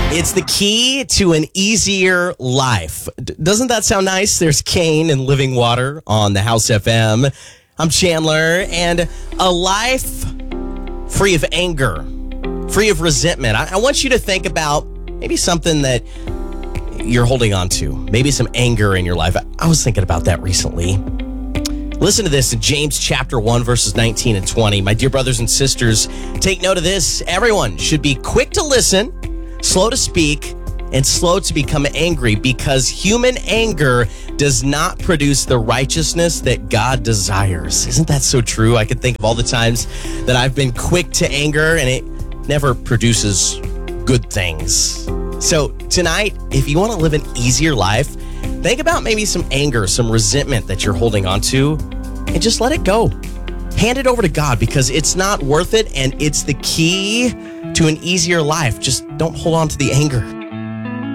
It's the key to an easier life. Doesn't that sound nice? There's Kane and Living Water on the House FM. I'm Chandler, and a life free of anger, free of resentment. I want you to think about maybe something that you're holding on to, maybe some anger in your life. I was thinking about that recently. Listen to this in James chapter 1, verses 19 and 20. My dear brothers and sisters, take note of this. Everyone should be quick to listen, slow to speak, and slow to become angry, because human anger does not produce the righteousness that God desires. Isn't that so true? I can think of all the times that I've been quick to anger, and it never produces good things. So tonight, if you want to live an easier life, think about maybe some anger, some resentment that you're holding on to, and just let it go. Hand it over to God, because it's not worth it, and it's the key to an easier life. Just don't hold on to the anger.